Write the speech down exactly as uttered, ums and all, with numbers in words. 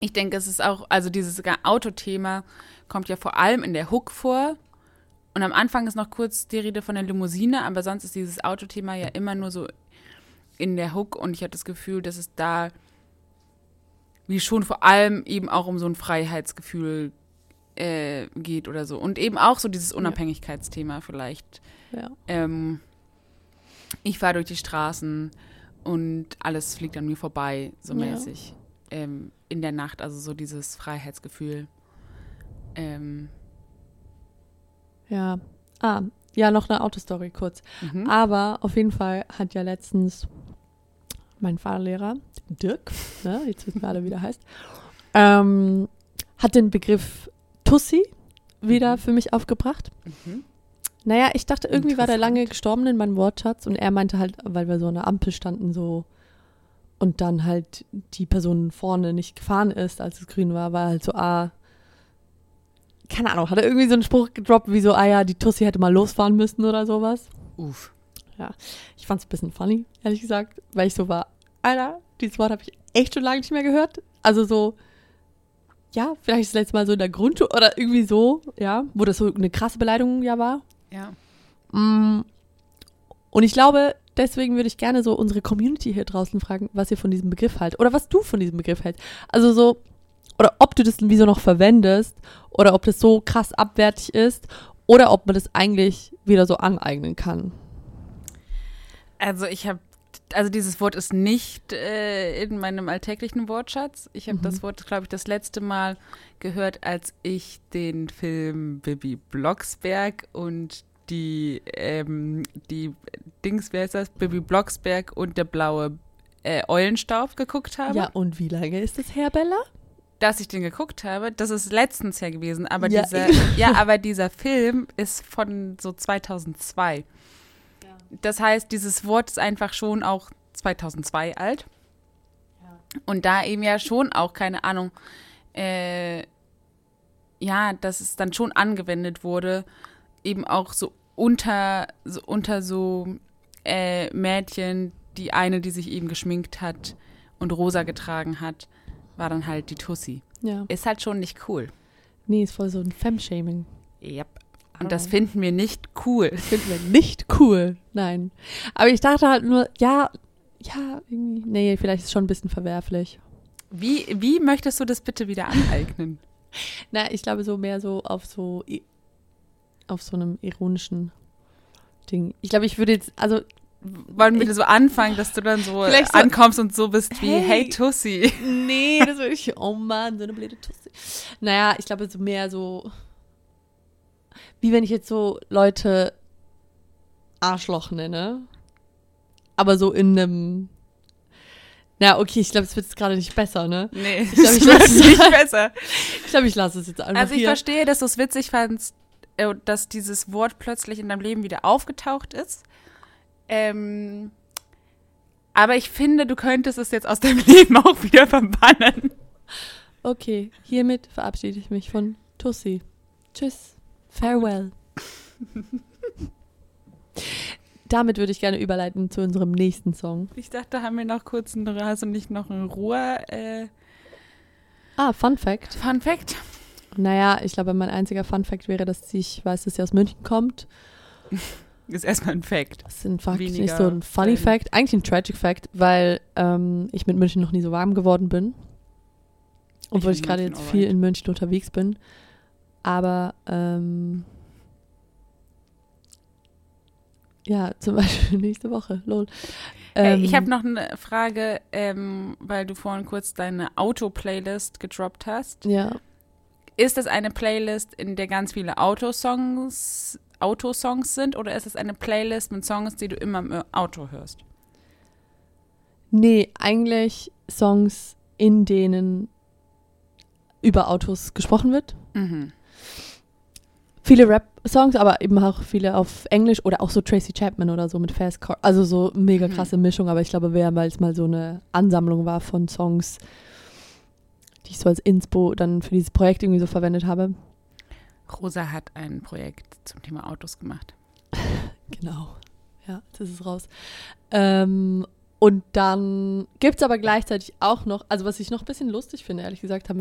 Ich denke, es ist auch, also dieses Autothema kommt ja vor allem in der Hook vor. Und am Anfang ist noch kurz die Rede von der Limousine, aber sonst ist dieses Autothema ja immer nur so in der Hook. Und ich habe das Gefühl, dass es da wie schon vor allem eben auch um so ein Freiheitsgefühl äh, geht oder so. Und eben auch so dieses Unabhängigkeitsthema vielleicht. Ja. Ähm, ich fahre durch die Straßen und alles fliegt an mir vorbei, so Ja. mäßig. Ähm, in der Nacht, also so dieses Freiheitsgefühl. Ähm, Ja. Ah, ja, noch eine Autostory kurz. mhm. Aber auf jeden Fall hat ja letztens mein Fahrlehrer, Dirk, ne, jetzt wissen wir alle, wie der heißt, ähm, hat den Begriff Tussi wieder Mhm. für mich aufgebracht. Mhm. Naja, ich dachte, irgendwie war der Interessant. lange gestorben in meinem Wortschatz und er meinte halt, weil wir so an der Ampel standen, so und dann halt die Person vorne nicht gefahren ist, als es grün war, war halt so, ah, keine Ahnung, hat er irgendwie so einen Spruch gedroppt, wie so, ah ja, die Tussi hätte mal losfahren müssen oder sowas. Uff. Ich fand's ein bisschen funny, ehrlich gesagt, weil ich so war, Alter, dieses Wort habe ich echt schon lange nicht mehr gehört. Also so, ja, vielleicht das letzte Mal so in der Grundschule oder irgendwie so, ja, wo das so eine krasse Beleidigung ja war. Ja. Mm. Und ich glaube, deswegen würde ich gerne so unsere Community hier draußen fragen, was ihr von diesem Begriff haltet oder was du von diesem Begriff hältst. Also so, oder ob du das wieso noch verwendest oder ob das so krass abwertig ist oder ob man das eigentlich wieder so aneignen kann. Also ich habe, also dieses Wort ist nicht äh, in meinem alltäglichen Wortschatz. Ich habe Mhm. das Wort, glaube ich, das letzte Mal gehört, als ich den Film Bibi Blocksberg und die, ähm, die Dings, wer ist das? Bibi Blocksberg und der blaue äh, Eulenstaub geguckt habe. Ja, und wie lange ist das her, Bella? Dass ich den geguckt habe, das ist letztens ja gewesen, aber Ja. dieser, ja, aber dieser Film ist von so zweitausendzwei. Das heißt, dieses Wort ist einfach schon auch zweitausendzwei alt. Und da eben ja schon auch, keine Ahnung, äh, ja, dass es dann schon angewendet wurde, eben auch so unter so, unter so äh, Mädchen, die eine, die sich eben geschminkt hat und rosa getragen hat, war dann halt die Tussi. Ja. Ist halt schon nicht cool. Nee, ist voll so ein Femme-Shaming. Yep. Und das finden wir nicht cool. Das finden wir nicht cool. Nein. Aber ich dachte halt nur, ja, ja, irgendwie, nee, vielleicht ist es schon ein bisschen verwerflich. Wie, wie möchtest du das bitte wieder aneignen? Na, ich glaube so mehr so auf so, i- auf so einem ironischen Ding. Ich glaube, ich würde jetzt, also, Wollen wir so anfangen, dass du dann so, Vielleicht so- ankommst und so bist wie, Hey. hey Tussi. nee, das würde ich, oh Mann, so eine blöde Tussi. Naja, ich glaube so mehr so, wie wenn ich jetzt so Leute Arschloch nenne. Aber so in einem, na okay, ich glaube, es wird jetzt gerade nicht besser, ne? Nee, Ich glaub, ich das wird lass- nicht besser. Ich glaube, ich lasse es jetzt einfach Also ich hier. verstehe, dass du es witzig fandst, äh, dass dieses Wort plötzlich in deinem Leben wieder aufgetaucht ist. Ähm, aber ich finde, du könntest es jetzt aus deinem Leben auch wieder verbannen. Okay, hiermit verabschiede ich mich von Tussi. Tschüss. Farewell. Damit würde ich gerne überleiten zu unserem nächsten Song. Ich dachte, haben wir noch kurz ein, hast du nicht noch ein Ruhr äh, Ah, Fun Fact. Fun Fact? Naja, ich glaube, mein einziger Fun Fact wäre, dass ich weiß, dass sie aus München kommt. Ist erstmal ein Fact. Das ist ein Fakt, Weniger nicht so ein Funny dein- Fact. Eigentlich ein Tragic Fact, weil ähm, ich mit München noch nie so warm geworden bin. Obwohl Ich ich, in gerade München jetzt auch viel nicht. in München unterwegs bin. Aber ähm, ja, zum Beispiel nächste Woche. Lol. Äh, Ähm, ich habe noch eine Frage, ähm, weil du vorhin kurz deine Auto-Playlist gedroppt hast. Ja. Ist das eine Playlist, in der ganz viele Autosongs, Autosongs sind, oder ist es eine Playlist mit Songs, die du immer im Auto hörst? Nee, eigentlich Songs, in denen über Autos gesprochen wird. Mhm. Viele Rap-Songs, aber eben auch viele auf Englisch oder auch so Tracy Chapman oder so mit Fast Car. Also so mega Mhm. krasse Mischung, aber ich glaube, wer, weil es mal so eine Ansammlung war von Songs, die ich so als Inspo dann für dieses Projekt irgendwie so verwendet habe. Rosa hat ein Projekt zum Thema Autos gemacht. Genau. Ja, jetzt ist es raus. Ähm, Und dann gibt es aber gleichzeitig auch noch, also was ich noch ein bisschen lustig finde, ehrlich gesagt, haben